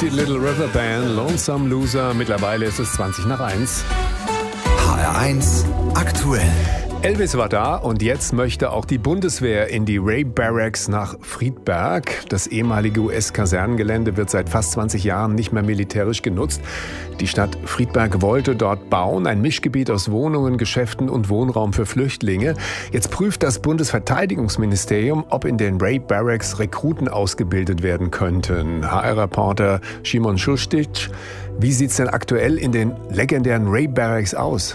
die Little River Band, Lonesome Loser. Mittlerweile ist es 1:20. HR1 aktuell. Elvis war da und jetzt möchte auch die Bundeswehr in die Ray Barracks nach Friedberg. Das ehemalige US-Kasernengelände wird seit fast 20 Jahren nicht mehr militärisch genutzt. Die Stadt Friedberg wollte dort bauen, ein Mischgebiet aus Wohnungen, Geschäften und Wohnraum für Flüchtlinge. Jetzt prüft das Bundesverteidigungsministerium, ob in den Ray Barracks Rekruten ausgebildet werden könnten. HR-Reporter Szymon Schustić, wie sieht's denn aktuell in den legendären Ray Barracks aus?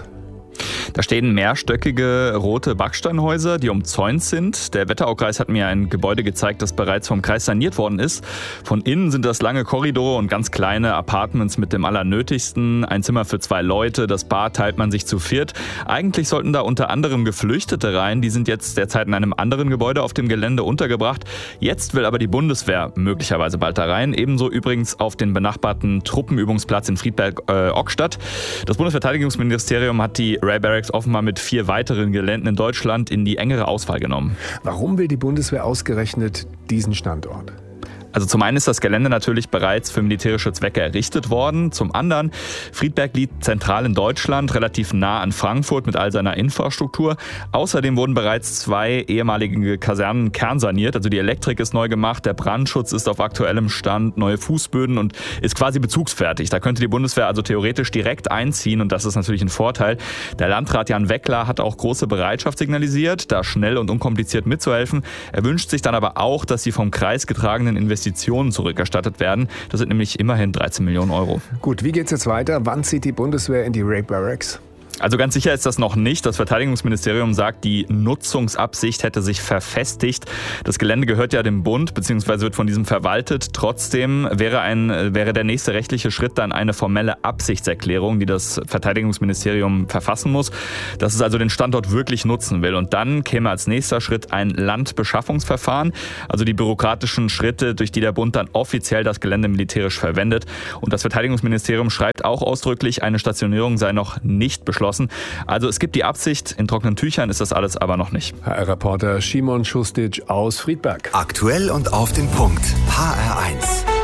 Da stehen mehrstöckige rote Backsteinhäuser, die umzäunt sind. Der Wetteraukreis hat mir ein Gebäude gezeigt, das bereits vom Kreis saniert worden ist. Von innen sind das lange Korridore und ganz kleine Apartments mit dem Allernötigsten. Ein Zimmer für 2 Leute, das Bad teilt man sich zu 4. Eigentlich sollten da unter anderem Geflüchtete rein. Die sind jetzt derzeit in einem anderen Gebäude auf dem Gelände untergebracht. Jetzt will aber die Bundeswehr möglicherweise bald da rein. Ebenso übrigens auf den benachbarten Truppenübungsplatz in Friedberg-Ockstadt. Das Bundesverteidigungsministerium hat die Ray Barracks offenbar mit 4 weiteren Geländen in Deutschland in die engere Auswahl genommen. Warum will die Bundeswehr ausgerechnet diesen Standort? Also zum einen ist das Gelände natürlich bereits für militärische Zwecke errichtet worden. Zum anderen, Friedberg liegt zentral in Deutschland, relativ nah an Frankfurt mit all seiner Infrastruktur. Außerdem wurden bereits 2 ehemalige Kasernen kernsaniert. Also die Elektrik ist neu gemacht, der Brandschutz ist auf aktuellem Stand, neue Fußböden und ist quasi bezugsfertig. Da könnte die Bundeswehr also theoretisch direkt einziehen und das ist natürlich ein Vorteil. Der Landrat Jan Weckler hat auch große Bereitschaft signalisiert, da schnell und unkompliziert mitzuhelfen. Er wünscht sich dann aber auch, dass die vom Kreis getragenen Investitionen zurückerstattet werden. Das sind nämlich immerhin 13 Millionen Euro. Gut, wie geht's jetzt weiter? Wann zieht die Bundeswehr in die Ray Barracks? Also ganz sicher ist das noch nicht. Das Verteidigungsministerium sagt, die Nutzungsabsicht hätte sich verfestigt. Das Gelände gehört ja dem Bund, beziehungsweise wird von diesem verwaltet. Trotzdem wäre der nächste rechtliche Schritt dann eine formelle Absichtserklärung, die das Verteidigungsministerium verfassen muss, dass es also den Standort wirklich nutzen will. Und dann käme als nächster Schritt ein Landbeschaffungsverfahren, also die bürokratischen Schritte, durch die der Bund dann offiziell das Gelände militärisch verwendet. Und das Verteidigungsministerium schreibt auch ausdrücklich, eine Stationierung sei noch nicht beschlossen. Also es gibt die Absicht, in trockenen Tüchern ist das alles aber noch nicht. HR-Reporter Szymon Schustić aus Friedberg. Aktuell und auf den Punkt. HR1.